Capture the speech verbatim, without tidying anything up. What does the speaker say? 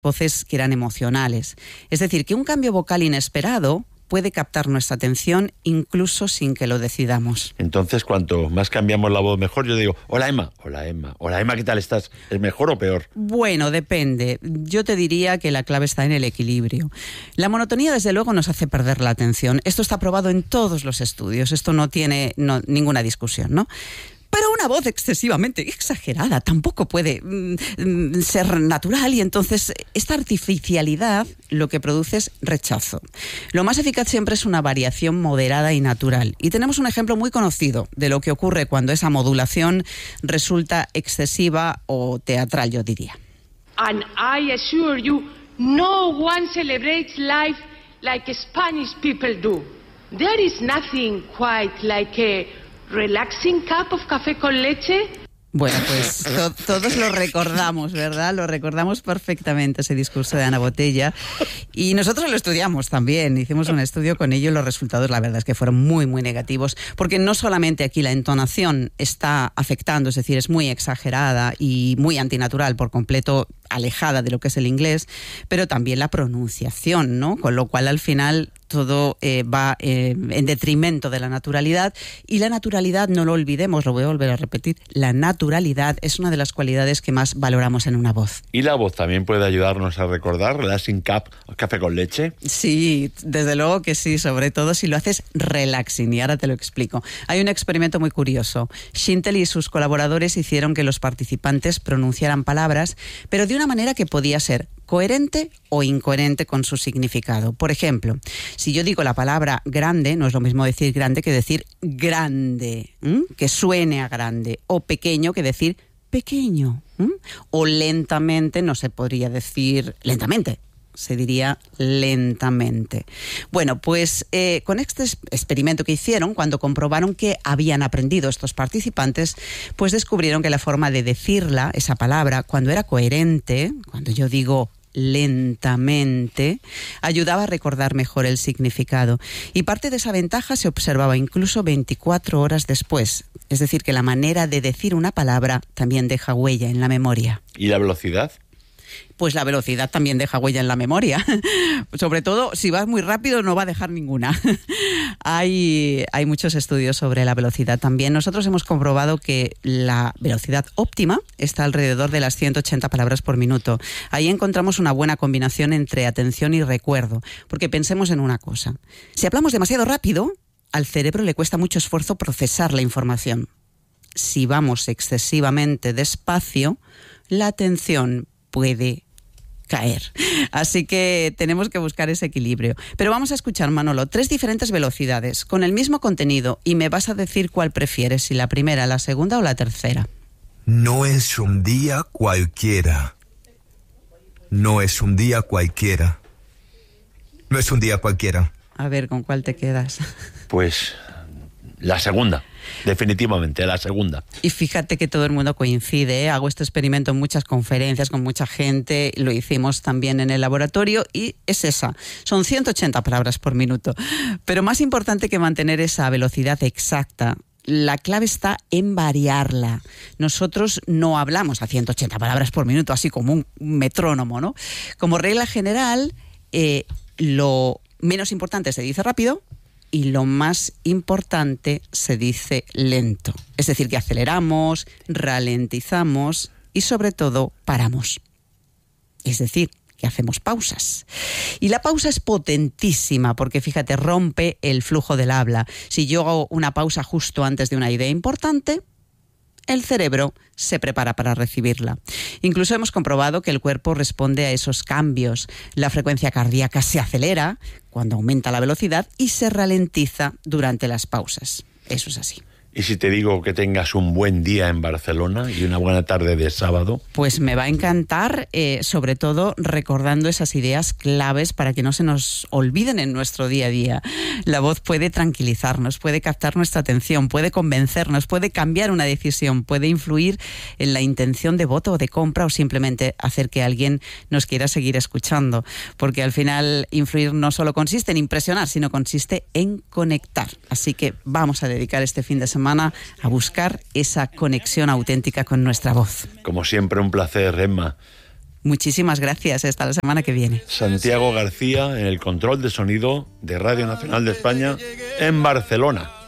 voces que eran emocionales. Es decir, que un cambio vocal inesperado puede captar nuestra atención incluso sin que lo decidamos. Entonces, cuanto más cambiamos la voz, mejor. Yo digo, hola Emma, hola Emma, hola Emma, ¿qué tal estás? ¿Es mejor o peor? Bueno, depende. Yo te diría que la clave está en el equilibrio. La monotonía, desde luego, nos hace perder la atención. Esto está probado en todos los estudios. Esto no tiene no, ninguna discusión, ¿no? Pero una voz excesivamente exagerada tampoco puede mm, ser natural, y entonces esta artificialidad lo que produce es rechazo. Lo más eficaz siempre es una variación moderada y natural. Y tenemos un ejemplo muy conocido de lo que ocurre cuando esa modulación resulta excesiva o teatral, yo diría. And I assure you, no one celebrates life like Spanish people do. There is nothing quite like a relaxing cup of café con leche. Bueno, pues to- todos lo recordamos, ¿verdad? Lo recordamos perfectamente, ese discurso de Ana Botella. Y nosotros lo estudiamos también. Hicimos un estudio con ello y los resultados, la verdad es que fueron muy, muy negativos. Porque no solamente aquí la entonación está afectando, es decir, es muy exagerada y muy antinatural, por completo alejada de lo que es el inglés, pero también la pronunciación, ¿no? Con lo cual, al final, todo eh, va eh, en detrimento de la naturalidad. Y la naturalidad, no lo olvidemos, lo voy a volver a repetir, la naturalidad es una de las cualidades que más valoramos en una voz. ¿Y la voz también puede ayudarnos a recordar relaxing cup, café con leche? Sí, desde luego que sí, sobre todo si lo haces relaxing, y ahora te lo explico. Hay un experimento muy curioso. Schintel y sus colaboradores hicieron que los participantes pronunciaran palabras, pero de una manera que podía ser coherente o incoherente con su significado. Por ejemplo, si yo digo la palabra grande, no es lo mismo decir grande que decir grande, ¿m? Que suene a grande, o pequeño que decir pequeño, ¿m? O lentamente no se podría decir lentamente, se diría lentamente. Bueno, pues eh, con este experimento que hicieron, cuando comprobaron que habían aprendido estos participantes, pues descubrieron que la forma de decirla, esa palabra, cuando era coherente, cuando yo digo lentamente, ayudaba a recordar mejor el significado. Y parte de esa ventaja se observaba incluso veinticuatro horas después. Es decir, que la manera de decir una palabra también deja huella en la memoria. ¿Y la velocidad? Pues la velocidad también deja huella en la memoria. Sobre todo, si vas muy rápido, no va a dejar ninguna. hay, hay muchos estudios sobre la velocidad también. Nosotros hemos comprobado que la velocidad óptima está alrededor de las ciento ochenta palabras por minuto. Ahí encontramos una buena combinación entre atención y recuerdo. Porque pensemos en una cosa. Si hablamos demasiado rápido, al cerebro le cuesta mucho esfuerzo procesar la información. Si vamos excesivamente despacio, la atención puede caer. Así que tenemos que buscar ese equilibrio. Pero vamos a escuchar, Manolo, tres diferentes velocidades con el mismo contenido, y me vas a decir cuál prefieres, si la primera, la segunda o la tercera. No es un día cualquiera. No es un día cualquiera. No es un día cualquiera. A ver, ¿con cuál te quedas? Pues la segunda. Definitivamente, la segunda. Y fíjate que todo el mundo coincide, ¿eh? Hago este experimento en muchas conferencias con mucha gente, lo hicimos también en el laboratorio, y es esa, son ciento ochenta palabras por minuto. Pero más importante que mantener esa velocidad exacta, la clave está en variarla. Nosotros no hablamos a ciento ochenta palabras por minuto, así como un metrónomo, ¿no? Como regla general, eh, lo menos importante se dice rápido, y lo más importante se dice lento. Es decir, que aceleramos, ralentizamos y, sobre todo, paramos. Es decir, que hacemos pausas. Y la pausa es potentísima porque, fíjate, rompe el flujo del habla. Si yo hago una pausa justo antes de una idea importante, el cerebro se prepara para recibirla. Incluso hemos comprobado que el cuerpo responde a esos cambios. La frecuencia cardíaca se acelera cuando aumenta la velocidad y se ralentiza durante las pausas. Eso es así. ¿Y si te digo que tengas un buen día en Barcelona y una buena tarde de sábado? Pues me va a encantar, eh, sobre todo recordando esas ideas claves para que no se nos olviden en nuestro día a día. La voz puede tranquilizarnos, puede captar nuestra atención, puede convencernos, puede cambiar una decisión, puede influir en la intención de voto o de compra, o simplemente hacer que alguien nos quiera seguir escuchando. Porque al final influir no solo consiste en impresionar, sino consiste en conectar. Así que vamos a dedicar este fin de semana a buscar esa conexión auténtica con nuestra voz. Como siempre, un placer, Emma. Muchísimas gracias. Hasta la semana que viene. Santiago García en el control de sonido de Radio Nacional de España en Barcelona.